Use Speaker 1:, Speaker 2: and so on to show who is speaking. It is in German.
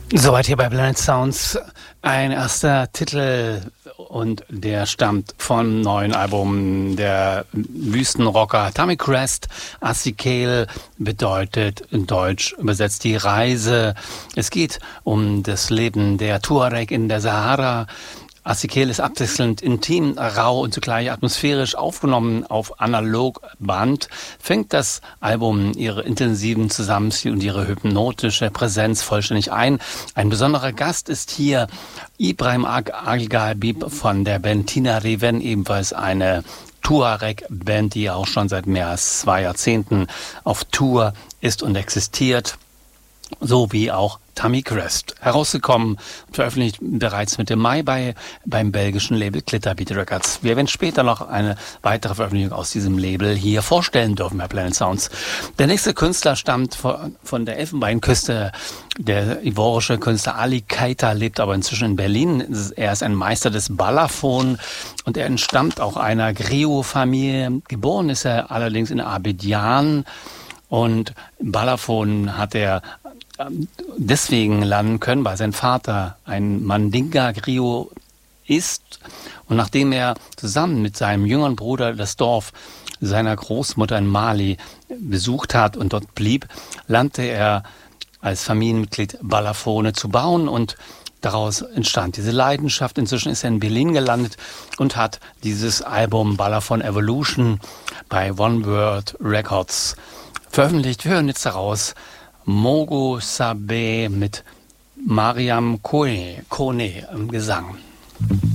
Speaker 1: Soweit hier bei Planet Sounds ein erster Titel und der stammt vom neuen Album der Wüstenrocker Atomic Crest. Asikeel bedeutet in Deutsch übersetzt die Reise. Es geht um das Leben der Tuareg in der Sahara. Asikeel ist abwechselnd intim, rau und zugleich atmosphärisch aufgenommen auf Analogband, fängt das Album ihre intensiven Zusammenspiel und ihre hypnotische Präsenz vollständig ein. Ein besonderer Gast ist hier Ibrahim Al-Ghabib von der Band Tina Reven, ebenfalls eine Tuareg-Band, die auch schon seit mehr als 2 Jahrzehnten auf Tour ist und existiert, so wie auch Atomic Crest. Herausgekommen und veröffentlicht bereits Mitte Mai beim belgischen Label Glitterbeat Records. Wir werden später noch eine weitere Veröffentlichung aus diesem Label hier vorstellen dürfen bei Planet Sounds. Der nächste Künstler stammt von der Elfenbeinküste. Der ivorische Künstler Ali Keita lebt aber inzwischen in Berlin. Er ist ein Meister des Balafon und er entstammt auch einer Griot-Familie. Geboren ist er allerdings in Abidjan. Und Balafon hat er deswegen lernen können, weil sein Vater ein Mandinga-Griot ist. Und nachdem er zusammen mit seinem jüngeren Bruder das Dorf seiner Großmutter in Mali besucht hat und dort blieb, lernte er als Familienmitglied Balafone zu bauen und daraus entstand diese Leidenschaft. Inzwischen ist er in Berlin gelandet und hat dieses Album Balafon Evolution bei One World Records veröffentlicht. Wir hören jetzt daraus Mogo Sabe mit Mariam Kone im Gesang.